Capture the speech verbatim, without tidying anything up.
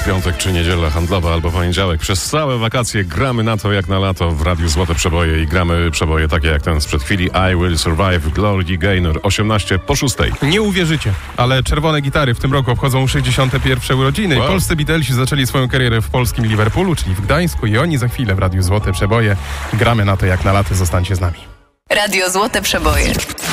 piątek czy niedziela handlowa albo poniedziałek. Przez całe wakacje gramy na to jak na lato w Radiu Złote Przeboje i gramy przeboje takie jak ten sprzed chwili. I Will Survive, Glory Gaynor, osiemnaście po szóstej. Nie uwierzycie, ale Czerwone Gitary w tym roku obchodzą sześćdziesiąte pierwsze urodziny. Wow. Polscy Beatlesi zaczęli swoją karierę w polskim Liverpoolu, czyli w Gdańsku, i oni za chwilę w Radiu Złote Przeboje. Gramy na to jak na lato, zostańcie z nami. Radio Złote Przeboje.